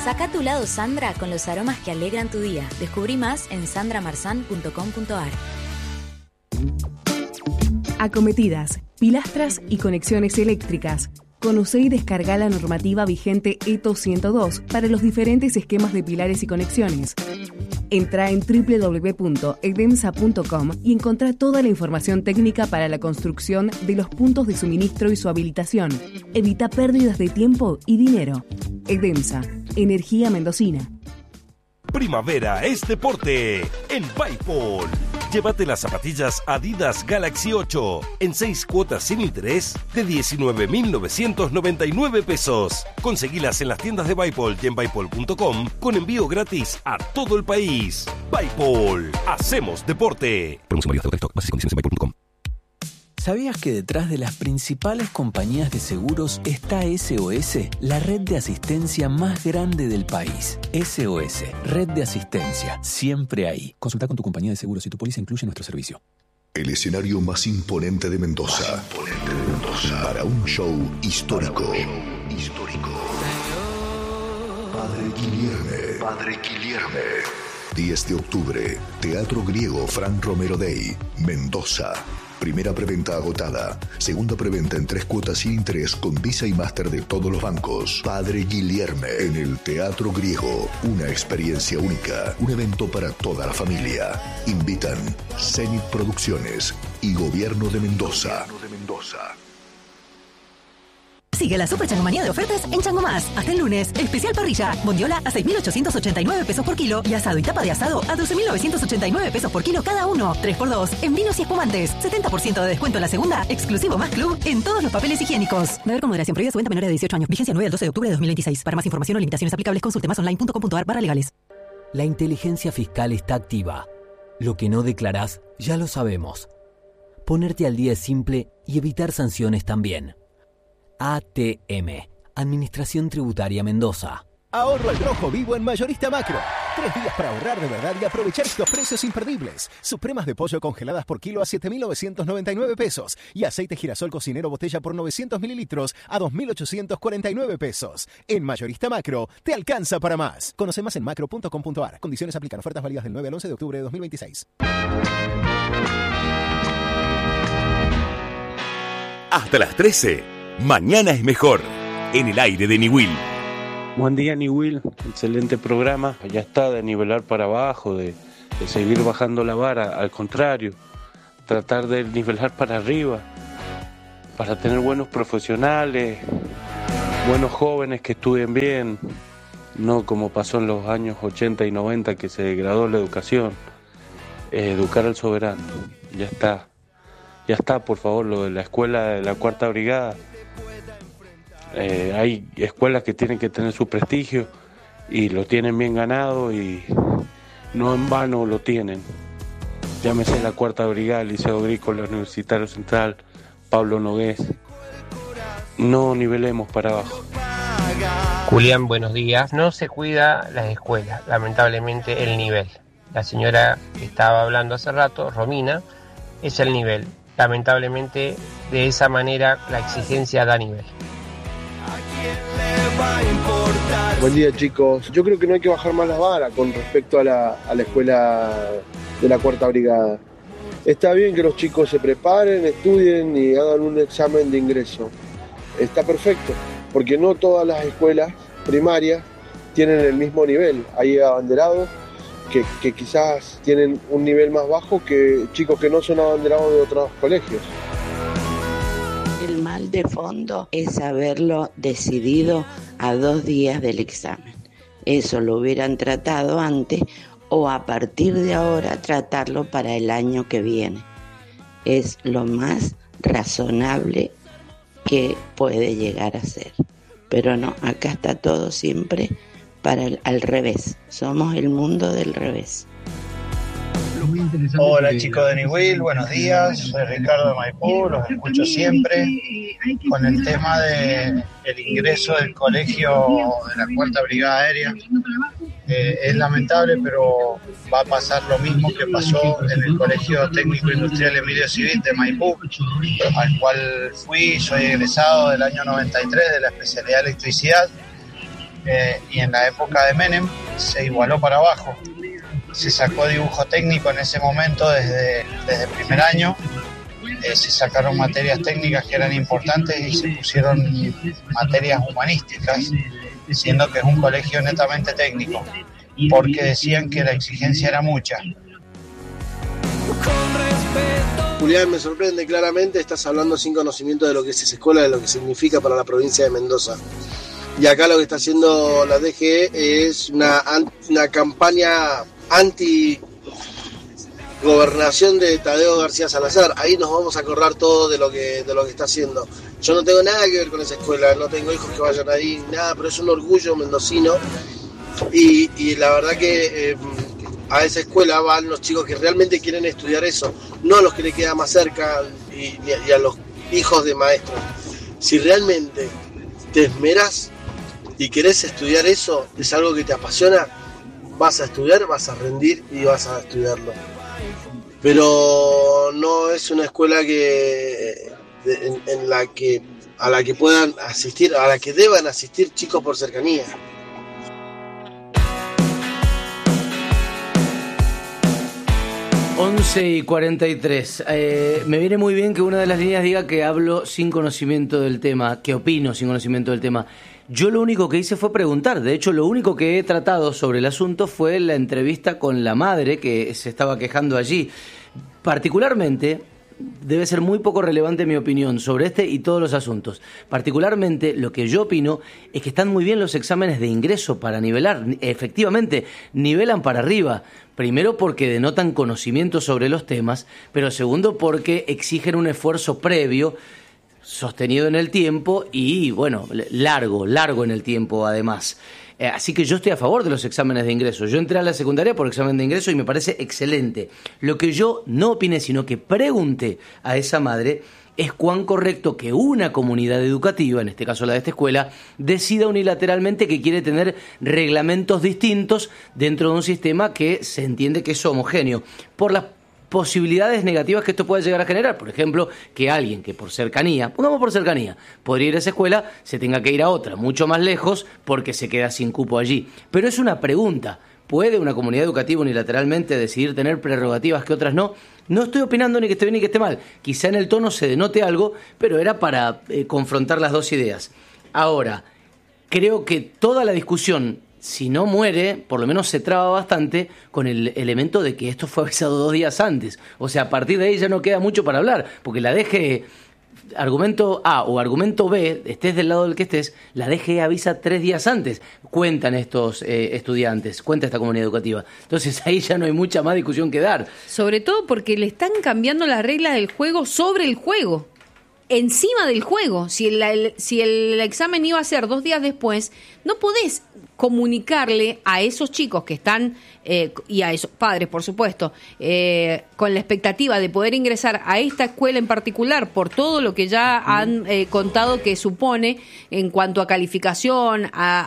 Saca tu lado Sandra con los aromas que alegran tu día. Descubrí más en sandramarzan.com.ar. Acometidas, pilastras y conexiones eléctricas. Conoce y descarga la normativa vigente ETO 102 para los diferentes esquemas de pilares y conexiones. Entra en www.edemsa.com y encontrá toda la información técnica para la construcción de los puntos de suministro y su habilitación. Evita pérdidas de tiempo y dinero. Edemsa, energía mendocina. Primavera es deporte en Bipol. Llévate las zapatillas Adidas Galaxy 8 en 6 cuotas sin interés de 19.999 pesos. Conseguilas en las tiendas de Bipol y en Bipol.com con envío gratis a todo el país. Bipol, hacemos deporte. Promoción válida hasta agotar stock. Bases y condiciones en Bipol.com. ¿Sabías que detrás de las principales compañías de seguros está SOS, la red de asistencia más grande del país? SOS, red de asistencia, siempre ahí. Consulta con tu compañía de seguros si tu póliza incluye nuestro servicio. El escenario más imponente de Mendoza. Para un show histórico. Padre Guilherme. 10 de octubre, Teatro Griego Frank Romero Day, Mendoza. Primera preventa agotada. Segunda preventa en 3 cuotas sin interés con Visa y Master de todos los bancos. Padre Guilherme en el Teatro Griego. Una experiencia única. Un evento para toda la familia. Invitan Zenit Producciones y Gobierno de Mendoza. Sigue la super changomanía de ofertas en Chango Más. Hasta el lunes, especial parrilla. Bondiola a 6.889 pesos por kilo y asado y tapa de asado a 12.989 pesos por kilo cada uno. 3x2 en vinos y espumantes. 70% de descuento en la segunda, exclusivo más club en todos los papeles higiénicos. Beber con moderación, prohibida su venta a menores de 18 años. Vigencia 9 al 12 de octubre de 2026. Para más información o limitaciones aplicables, consulte masonline.com.ar/legales. La inteligencia fiscal está activa. Lo que no declarás, ya lo sabemos. Ponerte al día es simple y evitar sanciones también. ATM, Administración Tributaria Mendoza. Ahorro al rojo vivo en Mayorista Macro. 3 días para ahorrar de verdad y aprovechar estos precios imperdibles. Supremas de pollo congeladas por kilo a 7.999 pesos. Y aceite girasol cocinero botella por 900 mililitros a 2.849 pesos. En Mayorista Macro, te alcanza para más. Conoce más en macro.com.ar. Condiciones aplican. Ofertas válidas del 9 al 11 de octubre de 2026. Hasta las 13. Mañana es mejor. En el aire de Niwil. Buen día, Niwil. Excelente programa. Ya está de nivelar para abajo, de seguir bajando la vara. Al contrario, tratar de nivelar para arriba, para tener buenos profesionales, buenos jóvenes que estudien bien, no como pasó en los años 80 y 90 que se degradó la educación. Educar al soberano. Ya está, por favor, lo de la escuela de la Cuarta Brigada. Hay escuelas que tienen que tener su prestigio y lo tienen bien ganado y no en vano lo tienen. Llámese la Cuarta Brigada, Liceo Agrícola, Universitario Central, Pablo Nogués. No nivelemos para abajo. Julián, buenos días. No se cuida las escuelas, lamentablemente el nivel. La señora que estaba hablando hace rato, Romina, es el nivel. Lamentablemente de esa manera la exigencia da nivel. Buen día, chicos. Yo creo que no hay que bajar más la vara con respecto a la escuela de la Cuarta Brigada. Está bien que los chicos se preparen, estudien y hagan un examen de ingreso. Está perfecto, porque no todas las escuelas primarias tienen el mismo nivel. Hay abanderados que quizás tienen un nivel más bajo que chicos que no son abanderados de otros colegios. El mal de fondo es haberlo decidido a 2 días del examen. Eso lo hubieran tratado antes o a partir de ahora tratarlo para el año que viene. Es lo más razonable que puede llegar a ser. Pero no, acá está todo siempre al revés. Somos el mundo del revés. Hola chicos de Niwil, buenos días, soy Ricardo de Maipú, los escucho siempre con el tema del ingreso del colegio de la Cuarta Brigada Aérea. Es lamentable, pero va a pasar lo mismo que pasó en el Colegio Técnico Industrial Emilio Civit de Maipú, al cual soy egresado del año 93 de la especialidad de electricidad. y en la época de Menem se igualó para abajo. Se sacó dibujo técnico en ese momento desde primer año, se sacaron materias técnicas que eran importantes y se pusieron materias humanísticas, siendo que es un colegio netamente técnico, porque decían que la exigencia era mucha. Julián, me sorprende claramente, estás hablando sin conocimiento de lo que es esa escuela, de lo que significa para la provincia de Mendoza. Y acá lo que está haciendo la DGE es una campaña anti-gobernación de Tadeo García Salazar. Ahí nos vamos a acordar todo de lo que está haciendo. Yo no tengo nada que ver con esa escuela, no tengo hijos que vayan ahí, nada, pero es un orgullo mendocino. Y la verdad que a esa escuela van los chicos que realmente quieren estudiar eso, no a los que le queda más cerca y a los hijos de maestros. Si realmente te esmeras y querés estudiar eso, es algo que te apasiona, vas a estudiar, vas a rendir y vas a estudiarlo. Pero no es una escuela a la que puedan asistir, a la que deban asistir chicos por cercanía. 11:43. Me viene muy bien que una de las líneas diga que hablo sin conocimiento del tema, que opino sin conocimiento del tema. Yo lo único que hice fue preguntar. De hecho, lo único que he tratado sobre el asunto fue la entrevista con la madre que se estaba quejando allí. Particularmente, debe ser muy poco relevante mi opinión sobre este y todos los asuntos. Particularmente, lo que yo opino es que están muy bien los exámenes de ingreso para nivelar. Efectivamente, nivelan para arriba. Primero porque denotan conocimiento sobre los temas, pero segundo porque exigen un esfuerzo previo, sostenido en el tiempo y, bueno, largo en el tiempo además. Así que yo estoy a favor de los exámenes de ingreso. Yo entré a la secundaria por examen de ingreso y me parece excelente. Lo que yo no opiné, sino que pregunté a esa madre, es cuán correcto que una comunidad educativa, en este caso la de esta escuela, decida unilateralmente que quiere tener reglamentos distintos dentro de un sistema que se entiende que es homogéneo, por las posibilidades negativas que esto puede llegar a generar. Por ejemplo, que alguien que por cercanía, pongamos por cercanía, podría ir a esa escuela, se tenga que ir a otra, mucho más lejos, porque se queda sin cupo allí. Pero es una pregunta. ¿Puede una comunidad educativa unilateralmente decidir tener prerrogativas que otras no? No estoy opinando ni que esté bien ni que esté mal. Quizá en el tono se denote algo, pero era para confrontar las dos ideas. Ahora, creo que toda la discusión, si no muere, por lo menos se traba bastante con el elemento de que esto fue avisado 2 días antes. O sea, a partir de ahí ya no queda mucho para hablar, porque la DGE, argumento A o argumento B, estés del lado del que estés, la DGE avisa 3 días antes. Cuentan estos estudiantes, cuenta esta comunidad educativa. Entonces ahí ya no hay mucha más discusión que dar. Sobre todo porque le están cambiando las reglas del juego sobre el juego. Encima del juego. Si el examen iba a ser 2 días después, no podés comunicarle a esos chicos que están, y a esos padres, por supuesto, con la expectativa de poder ingresar a esta escuela en particular, por todo lo que ya han contado que supone en cuanto a calificación,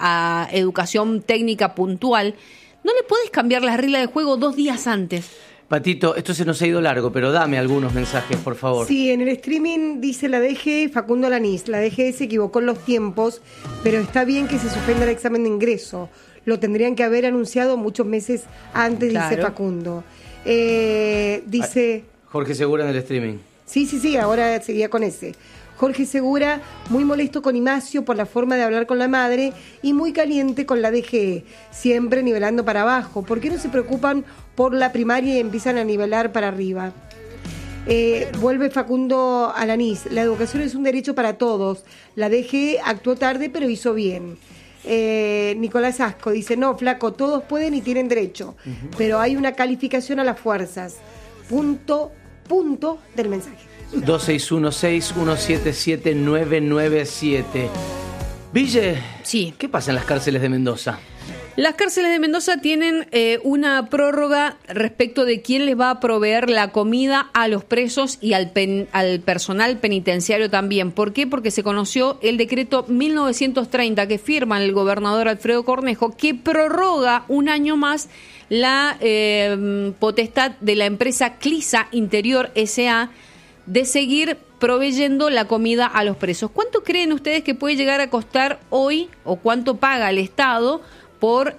a educación técnica puntual, no le podés cambiar las reglas del juego 2 días antes. Patito, esto se nos ha ido largo, pero dame algunos mensajes, por favor. Sí, en el streaming dice la DGE, Facundo Alanís, la DGE se equivocó en los tiempos, pero está bien que se suspenda el examen de ingreso. Lo tendrían que haber anunciado muchos meses antes, claro. Dice Facundo. Dice... Jorge Segura en el streaming. Sí, ahora seguía con ese. Jorge Segura, muy molesto con Imacio por la forma de hablar con la madre y muy caliente con la DGE, siempre nivelando para abajo. ¿Por qué no se preocupan por la primaria y empiezan a nivelar para arriba? Vuelve Facundo Alanís, la educación es un derecho para todos. La DGE actuó tarde pero hizo bien. Nicolás Asco dice, no, flaco, todos pueden y tienen derecho, pero hay una calificación a las fuerzas. Punto del mensaje. 2616177997. Ville, sí. ¿Qué pasa en las cárceles de Mendoza? Las cárceles de Mendoza tienen una prórroga respecto de quién les va a proveer la comida a los presos y al personal penitenciario también. ¿Por qué? Porque se conoció el decreto 1930 que firma el gobernador Alfredo Cornejo, que prorroga 1 año más la potestad de la empresa Clisa Interior S.A. de seguir proveyendo la comida a los presos. ¿Cuánto creen ustedes que puede llegar a costar hoy o cuánto paga el Estado por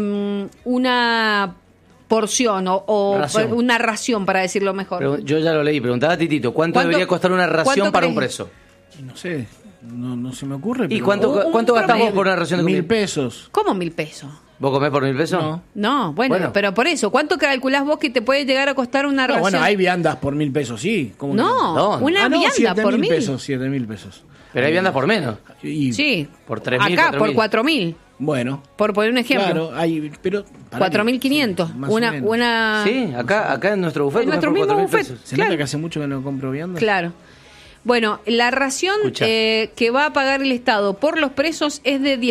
una porción o una ración, para decirlo mejor? Pero yo ya lo leí, preguntaba a Titito, ¿cuánto debería costar una ración para un preso? No sé, no se me ocurre. ¿Y cuánto gastamos por una ración de comida? 1.000 pesos. ¿Cómo 1.000 pesos? ¿Vos comés por 1.000 pesos? No, bueno, pero por eso, ¿cuánto calculás vos que te puede llegar a costar una ración? Bueno, hay viandas por 1.000 pesos, sí. ¿Cómo una vianda por 1.000 pesos, 7.000 pesos. Pero hay viandas por menos. Sí. Por 3.000, acá, 4.000. Por 4.000. Bueno. Por poner un ejemplo. Claro, hay, pero 4.500. Una. Sí, acá en nuestro buffet. En nuestro mismo buffet. Se nota que hace mucho que no compro viandas. Claro. Bueno, la ración que va a pagar el Estado por los presos es de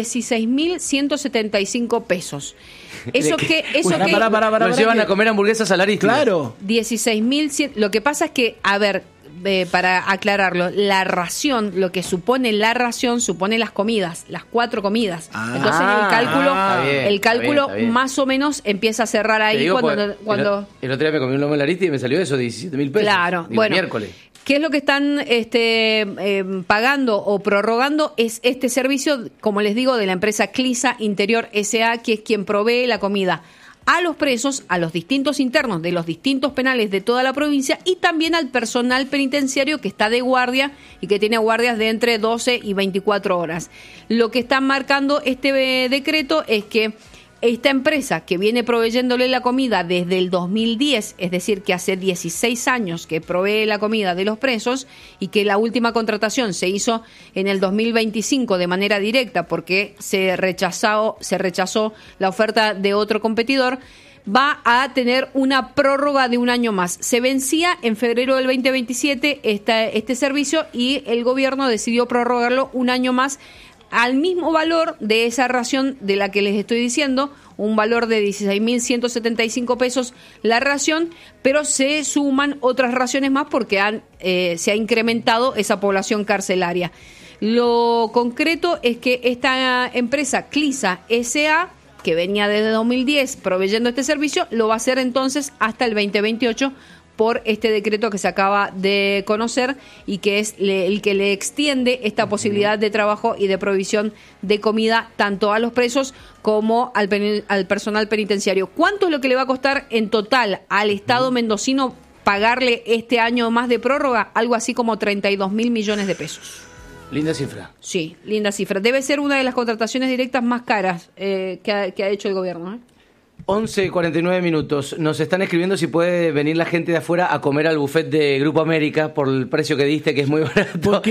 16.175 pesos. Eso que nos llevan a comer hamburguesas al Aristide. Claro. 16.100. Lo que pasa es que, a ver, para aclararlo, la ración, lo que supone la ración, supone las comidas, las 4 comidas. Entonces el cálculo más o menos empieza a cerrar ahí cuando el otro día me comí un lomo al Aristide y me salió eso, 17.000 pesos. Claro, bueno. Miércoles. ¿Qué es lo que están pagando o prorrogando? Es este servicio, como les digo, de la empresa Clisa Interior S.A., que es quien provee la comida a los presos, a los distintos internos de los distintos penales de toda la provincia y también al personal penitenciario que está de guardia y que tiene guardias de entre 12 y 24 horas. Lo que está marcando este decreto es que esta empresa que viene proveyéndole la comida desde el 2010, es decir, que hace 16 años que provee la comida de los presos y que la última contratación se hizo en el 2025 de manera directa porque se rechazó la oferta de otro competidor, va a tener una prórroga de un año más. Se vencía en febrero del 2027 este servicio y el gobierno decidió prorrogarlo un año más al mismo valor de esa ración de la que les estoy diciendo, un valor de 16.175 pesos la ración, pero se suman otras raciones más porque se ha incrementado esa población carcelaria. Lo concreto es que esta empresa Clisa S.A., que venía desde 2010 proveyendo este servicio, lo va a hacer entonces hasta el 2028 por este decreto que se acaba de conocer y que es el que le extiende esta posibilidad de trabajo y de provisión de comida tanto a los presos como al personal penitenciario. ¿Cuánto es lo que le va a costar en total al Estado mendocino pagarle este año más de prórroga? Algo así como 32.000 millones de pesos. Linda cifra. Sí, linda cifra. Debe ser una de las contrataciones directas más caras que ha hecho el gobierno, ¿eh? 11:49 minutos. Nos están escribiendo si puede venir la gente de afuera a comer al buffet de Grupo América por el precio que diste, que es muy barato.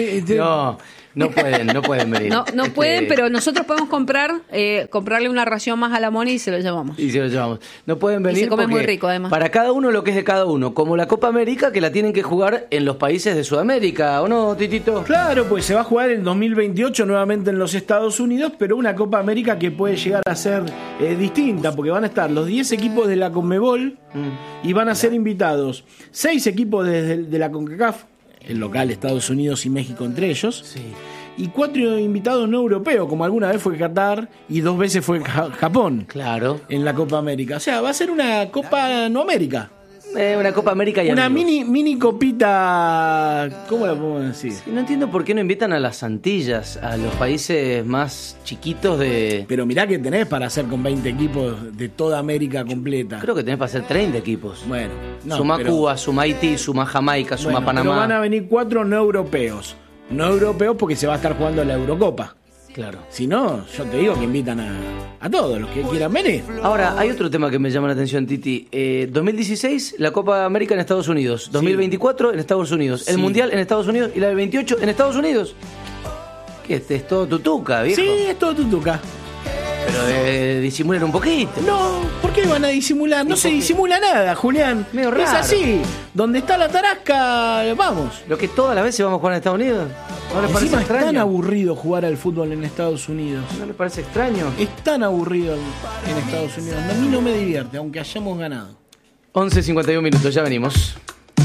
No pueden venir. No pueden, pero nosotros podemos comprarle una ración más a la Moni y se lo llevamos. No pueden venir y se come porque muy rico, además. Para cada uno lo que es de cada uno. Como la Copa América, que la tienen que jugar en los países de Sudamérica, ¿o no, Titito? Claro, pues se va a jugar en 2028 nuevamente en los Estados Unidos, pero una Copa América que puede llegar a ser distinta, porque van a estar los 10 equipos de la Conmebol y van a ser invitados 6 equipos de la CONCACAF, el local Estados Unidos y México entre ellos, y 4 invitados no europeos, como alguna vez fue Qatar y 2 veces fue Japón. Claro. En la Copa América. O sea, va a ser una Copa no América. Una Copa América y una amigos. mini copita, ¿cómo la podemos decir? Sí, no entiendo por qué no invitan a las Antillas, a los países más chiquitos de... Pero mirá que tenés para hacer con 20 equipos de toda América completa. Creo que tenés para hacer 30 equipos. Bueno, suma Cuba, suma Haití, suma Jamaica, suma Panamá. Pero van a venir 4 no europeos. No europeos porque se va a estar jugando la Eurocopa. Claro. Si no, yo te digo que invitan a todos los que quieran venir. Ahora, hay otro tema que me llama la atención, Titi. 2016, la Copa América en Estados Unidos. 2024 en Estados Unidos. El Mundial en Estados Unidos. Y la del 28 en Estados Unidos. ¿Qué? Es todo tutuca, viejo. Sí, es todo tutuca. Pero disimulan un poquito. No, ¿por qué van a disimular? No se disimula nada, Julián. Medio raro. Es así. Donde está la tarasca, vamos. Lo que todas las veces vamos a jugar en Estados Unidos. ¿No les parece extraño? Es tan aburrido jugar al fútbol en Estados Unidos. ¿No les parece extraño? Es tan aburrido en Estados Unidos. A mí no me divierte, aunque hayamos ganado. 11:51 minutos, ya venimos.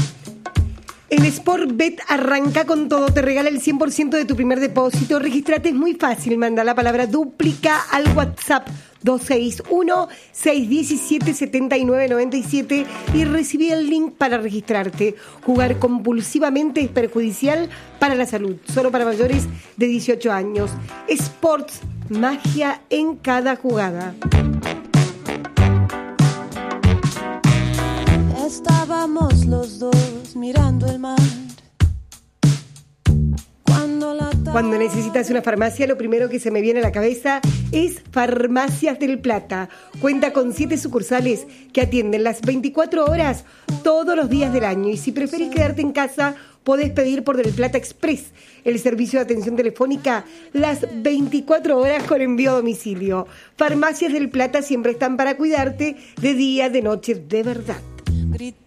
En Sportbet arranca con todo, te regala el 100% de tu primer depósito. Registrate, es muy fácil, manda la palabra dúplica al WhatsApp 261-617-7997 y recibí el link para registrarte. Jugar compulsivamente es perjudicial para la salud, solo para mayores de 18 años. Sports, magia en cada jugada. Estábamos los dos mirando el mar. Cuando necesitas una farmacia, lo primero que se me viene a la cabeza es Farmacias del Plata. Cuenta con 7 sucursales que atienden las 24 horas todos los días del año. Y si preferís quedarte en casa, podés pedir por Del Plata Express, el servicio de atención telefónica las 24 horas con envío a domicilio. Farmacias del Plata siempre están para cuidarte de día, de noche, de verdad.